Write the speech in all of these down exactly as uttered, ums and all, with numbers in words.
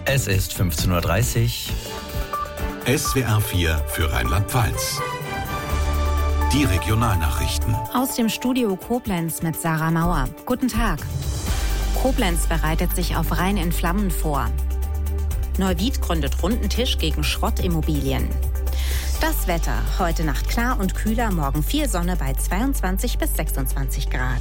Es ist fünfzehn Uhr dreißig. S W R vier für Rheinland-Pfalz. Die Regionalnachrichten. Aus dem Studio Koblenz mit Sarah Mauer. Guten Tag. Koblenz bereitet sich auf Rhein in Flammen vor. Neuwied gründet runden Tisch gegen Schrottimmobilien. Das Wetter. Heute Nacht klar und kühler, morgen viel Sonne bei zweiundzwanzig bis sechsundzwanzig Grad.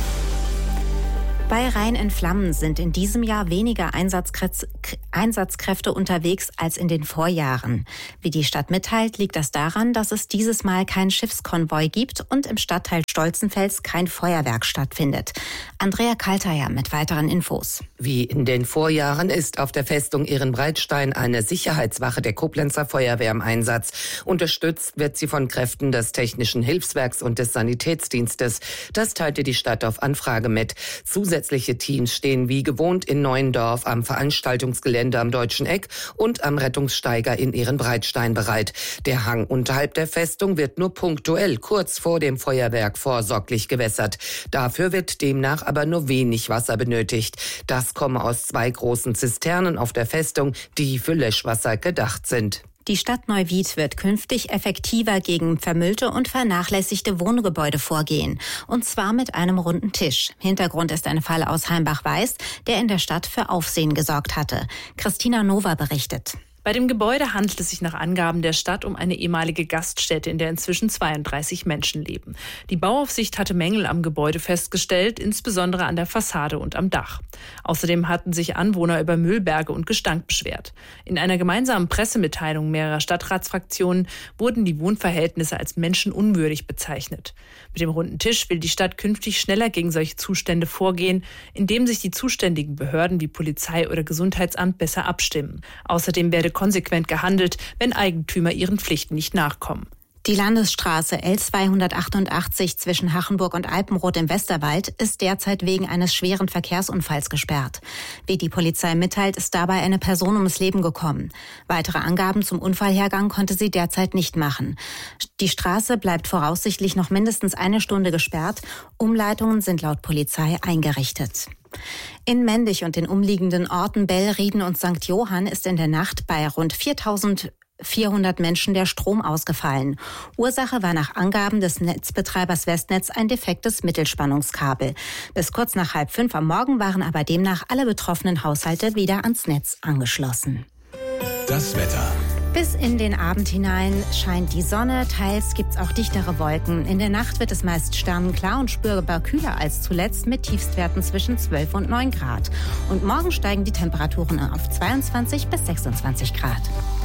Bei Rhein in Flammen sind in diesem Jahr weniger Einsatzkrä- Einsatzkräfte unterwegs als in den Vorjahren. Wie die Stadt mitteilt, liegt das daran, dass es dieses Mal keinen Schiffskonvoi gibt und im Stadtteil Stolzenfels kein Feuerwerk stattfindet. Andrea Kalteier mit weiteren Infos. Wie in den Vorjahren ist auf der Festung Ehrenbreitstein eine Sicherheitswache der Koblenzer Feuerwehr im Einsatz. Unterstützt wird sie von Kräften des Technischen Hilfswerks und des Sanitätsdienstes. Das teilte die Stadt auf Anfrage mit. Zusätzlich Zusätzliche Teams stehen wie gewohnt in Neuendorf am Veranstaltungsgelände am Deutschen Eck und am Rettungssteiger in Ehrenbreitstein bereit. Der Hang unterhalb der Festung wird nur punktuell kurz vor dem Feuerwerk vorsorglich gewässert. Dafür wird demnach aber nur wenig Wasser benötigt. Das komme aus zwei großen Zisternen auf der Festung, die für Löschwasser gedacht sind. Die Stadt Neuwied wird künftig effektiver gegen vermüllte und vernachlässigte Wohngebäude vorgehen. Und zwar mit einem runden Tisch. Hintergrund ist ein Fall aus Heimbach-Weiß, der in der Stadt für Aufsehen gesorgt hatte. Christina Nova berichtet. Bei dem Gebäude handelt es sich nach Angaben der Stadt um eine ehemalige Gaststätte, in der inzwischen zweiunddreißig Menschen leben. Die Bauaufsicht hatte Mängel am Gebäude festgestellt, insbesondere an der Fassade und am Dach. Außerdem hatten sich Anwohner über Müllberge und Gestank beschwert. In einer gemeinsamen Pressemitteilung mehrerer Stadtratsfraktionen wurden die Wohnverhältnisse als menschenunwürdig bezeichnet. Mit dem runden Tisch will die Stadt künftig schneller gegen solche Zustände vorgehen, indem sich die zuständigen Behörden wie Polizei oder Gesundheitsamt besser abstimmen. Außerdem werde konsequent gehandelt, wenn Eigentümer ihren Pflichten nicht nachkommen. Die Landesstraße L zweihundertachtundachtzig zwischen Hachenburg und Alpenrot im Westerwald ist derzeit wegen eines schweren Verkehrsunfalls gesperrt. Wie die Polizei mitteilt, ist dabei eine Person ums Leben gekommen. Weitere Angaben zum Unfallhergang konnte sie derzeit nicht machen. Die Straße bleibt voraussichtlich noch mindestens eine Stunde gesperrt. Umleitungen sind laut Polizei eingerichtet. In Mendig und den umliegenden Orten Bellrieden und Sankt Johann ist in der Nacht bei rund viertausendvierhundert Menschen der Strom ausgefallen. Ursache war nach Angaben des Netzbetreibers Westnetz ein defektes Mittelspannungskabel. Bis kurz nach halb fünf am Morgen waren aber demnach alle betroffenen Haushalte wieder ans Netz angeschlossen. Das Wetter. Bis in den Abend hinein scheint die Sonne, teils gibt's auch dichtere Wolken. In der Nacht wird es meist sternenklar und spürbar kühler als zuletzt mit Tiefstwerten zwischen zwölf und neun Grad. Und morgen steigen die Temperaturen auf zweiundzwanzig bis sechsundzwanzig Grad.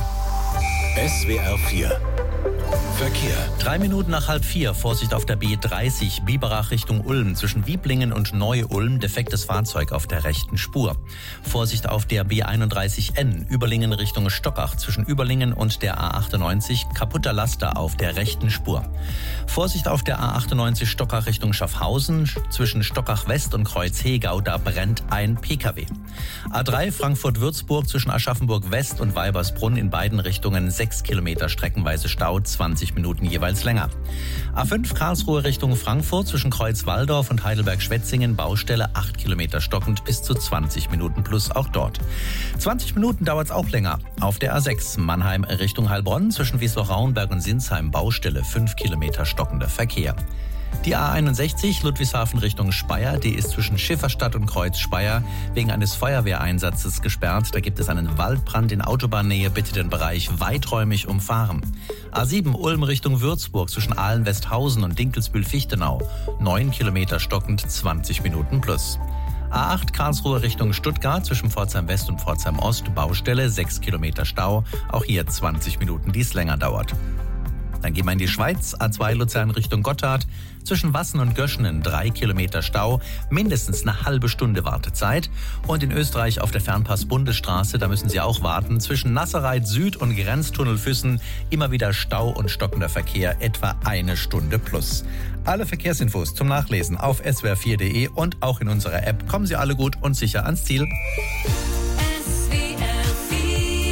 S W R vier. Verkehr. Drei Minuten nach halb vier. Vorsicht auf der B dreißig, Biberach Richtung Ulm. Zwischen Wieblingen und Neu-Ulm defektes Fahrzeug auf der rechten Spur. Vorsicht auf der B einunddreißig N, Überlingen Richtung Stockach. Zwischen Überlingen und der A achtundneunzig, kaputter Laster auf der rechten Spur. Vorsicht auf der A achtundneunzig Stockach Richtung Schaffhausen. Zwischen Stockach West und Kreuz-Hegau, da brennt ein P K W. A drei Frankfurt-Würzburg zwischen Aschaffenburg West und Weibersbrunn in beiden Richtungen sechs Kilometer streckenweise Stau, zwanzig Minuten jeweils länger. A fünf Karlsruhe Richtung Frankfurt zwischen Kreuz-Walldorf und Heidelberg-Schwetzingen, Baustelle acht Kilometer stockend bis zu zwanzig Minuten plus auch dort. zwanzig Minuten dauert es auch länger. Auf der A sechs Mannheim Richtung Heilbronn zwischen Wiesloch-Rauenberg und Sinsheim, Baustelle fünf Kilometer stockender Verkehr. Die A einundsechzig Ludwigshafen Richtung Speyer, die ist zwischen Schifferstadt und Kreuz-Speyer wegen eines Feuerwehreinsatzes gesperrt. Da gibt es einen Waldbrand in Autobahnnähe, bitte den Bereich weiträumig umfahren. A sieben Ulm Richtung Würzburg zwischen Ahlen-Westhausen und Dinkelsbühl-Fichtenau, neun Kilometer stockend, zwanzig Minuten plus. A acht Karlsruhe Richtung Stuttgart zwischen Pforzheim West und Pforzheim Ost, Baustelle, sechs Kilometer Stau, auch hier zwanzig Minuten, die es länger dauert. Dann gehen wir in die Schweiz, A zwei Luzern Richtung Gotthard, zwischen Wassen und Göschenen drei Kilometer Stau, mindestens eine halbe Stunde Wartezeit. Und in Österreich auf der Fernpass-Bundesstraße, da müssen Sie auch warten, zwischen Nasserreit Süd und Grenztunnel Füssen immer wieder Stau und stockender Verkehr, etwa eine Stunde plus. Alle Verkehrsinfos zum Nachlesen auf s w r vier punkt d e und auch in unserer App. Kommen Sie alle gut und sicher ans Ziel.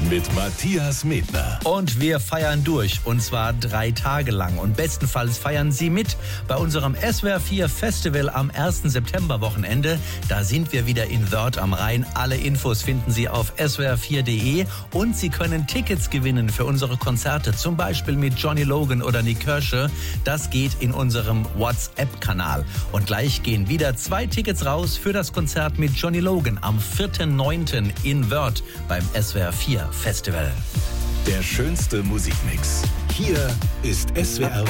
mit Matthias Medner. Und wir feiern durch, und zwar drei Tage lang. Und bestenfalls feiern Sie mit bei unserem S W R vier Festival am ersten September-Wochenende. Da sind wir wieder in Wörth am Rhein. Alle Infos finden Sie auf s w r vier punkt d e und Sie können Tickets gewinnen für unsere Konzerte, zum Beispiel mit Johnny Logan oder Nik Kershaw. Das geht in unserem WhatsApp-Kanal. Und gleich gehen wieder zwei Tickets raus für das Konzert mit Johnny Logan am vierten neunten in Wörth beim S W R vier Festival. Der schönste Musikmix. Hier ist S W R